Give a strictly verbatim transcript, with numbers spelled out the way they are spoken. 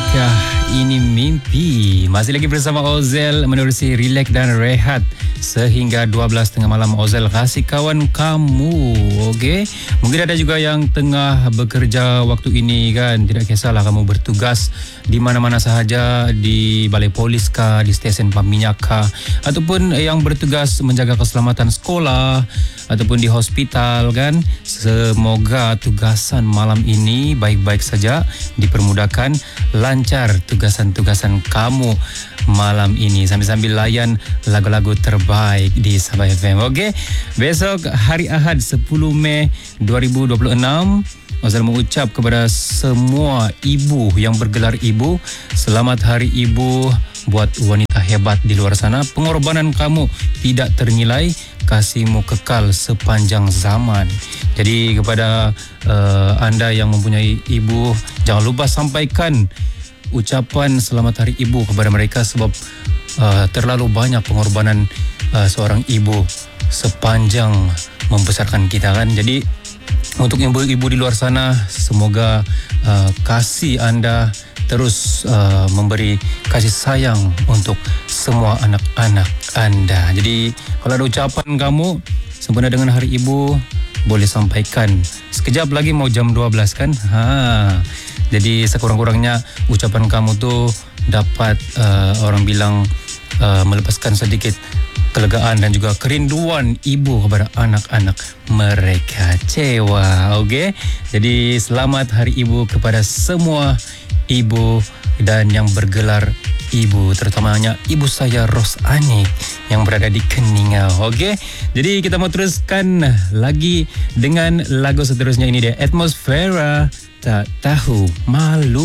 Adakah ini mimpi? Masih lagi bersama Ozel menerusi relax dan rehat sehingga dua belas tengah malam. Ozel kasih kawan kamu. Okey. Mungkin ada juga yang tengah bekerja waktu ini kan. Tidak kisahlah kamu bertugas di mana-mana sahaja, di balai polis kah, di stesen pam minyak kah, ataupun yang bertugas menjaga keselamatan sekolah ataupun di hospital kan. Semoga tugasan malam ini baik-baik saja, dipermudahkan, lancar tugasan-tugasan kamu malam ini sambil-sambil layan lagu-lagu terbaik di Sabah F M. Okey, besok hari Ahad sepuluh Mei dua ribu dua puluh enam, Ozel mengucap kepada semua ibu yang bergelar ibu, selamat Hari Ibu. Buat wanita hebat di luar sana, pengorbanan kamu tidak ternilai, kasihmu kekal sepanjang zaman. Jadi kepada uh, anda yang mempunyai ibu, jangan lupa sampaikan ucapan selamat Hari Ibu kepada mereka, sebab uh, terlalu banyak pengorbanan uh, seorang ibu sepanjang membesarkan kita kan. Jadi untuk ibu-ibu di luar sana, semoga uh, kasih anda terus uh, memberi kasih sayang untuk semua anak-anak anda. Jadi kalau ada ucapan kamu sempena dengan Hari Ibu, boleh sampaikan. Sekejap lagi mau jam dua belas kan. Ha. Jadi sekurang-kurangnya ucapan kamu tu dapat uh, orang bilang uh, melepaskan sedikit kelegaan dan juga kerinduan ibu kepada anak-anak mereka. Cewa, okey? Jadi selamat Hari Ibu kepada semua ibu dan yang bergelar ibu, terutamanya ibu saya Rosani yang berada di Keningau. Okey, jadi kita mau teruskan lagi dengan lagu seterusnya. Ini dia Atmosfera, Tak Tahu Malu.